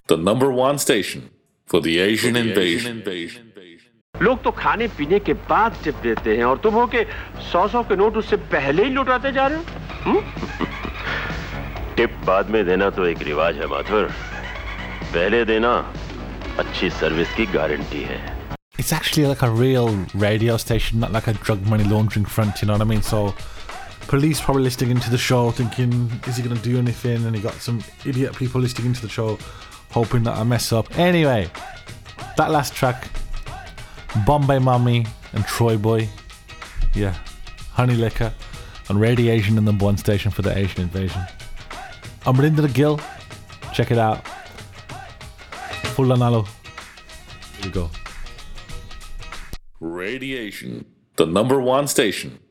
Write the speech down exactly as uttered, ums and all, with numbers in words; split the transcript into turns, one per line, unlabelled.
the number one station for the Asian invasion.
लोग तो खाने पीने के बाद टिप देते हैं और तुम हो के सौ सौ के नोट उससे पहले ही लुटाते जा रहे हो? टिप बाद में देना तो एक रिवाज है माथुर, पहले देना अच्छी सर्विस की गारंटी है.
It's actually like a real radio station, not like a drug money laundering front, you know what I mean? So police probably listening into the show thinking, is he going to do anything? And you got some idiot people listening into the show hoping that I mess up. Anyway, that last track, Bombay Mommy and Troy Boy, yeah, Honey Liquor on Radiation, the number one station for the Asian invasion. I'm Rinda the Gill, check it out. Fulanalo. Here we go.
Radiation, the number one station